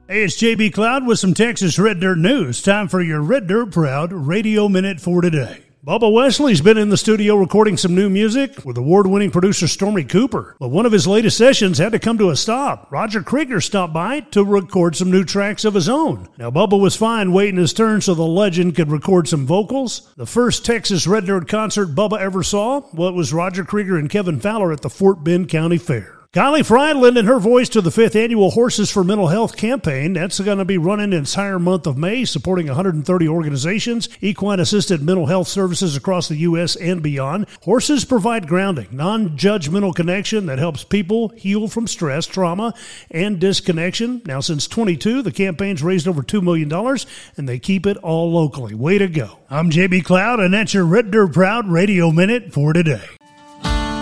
Hey, it's JB Cloud with some Texas Red Dirt news. Time for your Red Dirt Proud Radio Minute for today. Bubba Wesley's been in the studio recording some new music with award-winning producer Stormy Cooper. But one of his latest sessions had to come to a stop. Roger Krieger stopped by to record some new tracks of his own. Now, Bubba was fine waiting his turn so the legend could record some vocals. The first Texas Red Dirt concert Bubba ever saw, well, it was Roger Krieger and Kevin Fowler at the Fort Bend County Fair. Kylie Fry lending her voice to the 5th annual Horses for Mental Health campaign. That's going to be running the entire month of May, supporting 130 organizations, equine-assisted mental health services across the U.S. and beyond. Horses provide grounding, non-judgmental connection that helps people heal from stress, trauma, and disconnection. Now, since 22, the campaign's raised over $2 million, and they keep it all locally. Way to go. I'm JB Cloud, and that's your Red Dirt Proud Radio Minute for today.